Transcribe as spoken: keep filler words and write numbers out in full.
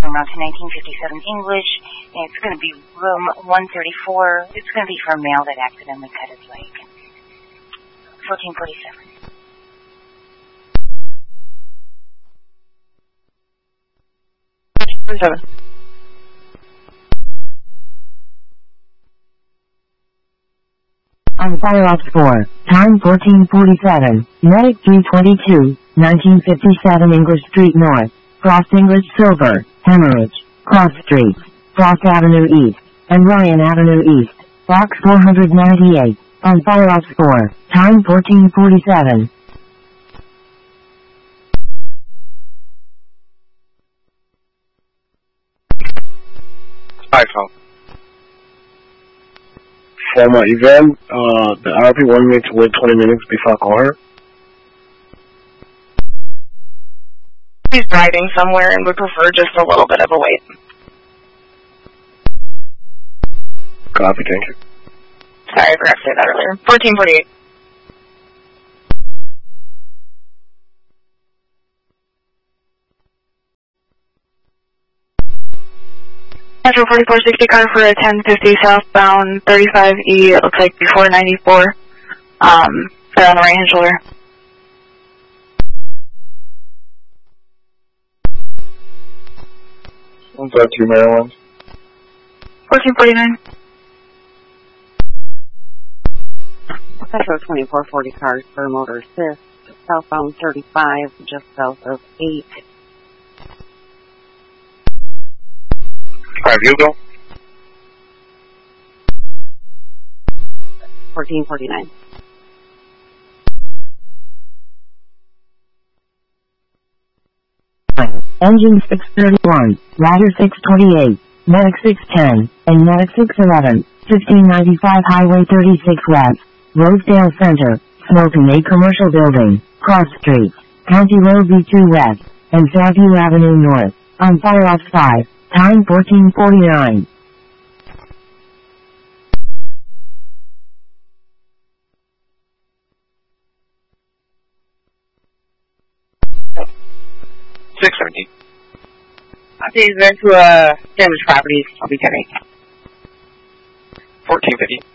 Room to nineteen fifty-seven English. And it's going to be room one thirty-four. It's going to be for a male that accidentally cut his leg. fourteen forty-seven. Seven. On fire off score, time fourteen forty-seven, Medic three twenty-two, nineteen fifty-seven English Street North, Cross English Silver, Hemorrhage, Cross Streets, Cross Avenue East, and Ryan Avenue East, Box four ninety-eight, on fire off score, time fourteen forty-seven. iPhone. Former event, uh, the R P wanted me to wait twenty minutes before I call her. He's driving somewhere and would prefer just a little bit of a wait. Copy, thank you. Sorry, I forgot to say that earlier. fourteen forty-eight. Metro forty-four sixty car for a ten fifty southbound thirty-five E, it looks like before ninety-four. Um, they're on the right hand shoulder. one thirty-two Maryland. fourteen forty-nine. Metro twenty-four forty cars for motor assist, southbound thirty-five, just south of eight. Alright, you go. fourteen forty-nine. Engine six thirty-one, Ladder six twenty-eight, Medic six ten, and Medic six eleven, fifteen ninety-five Highway thirty-six West, Rosedale Center, Smoking A Commercial Building, Cross Street, County Road V two West, and Fairview Avenue North, on fire off five, time fourteen forty-nine. six seventeen. Updates there to uh, damaged properties. I'll be getting. fourteen fifty.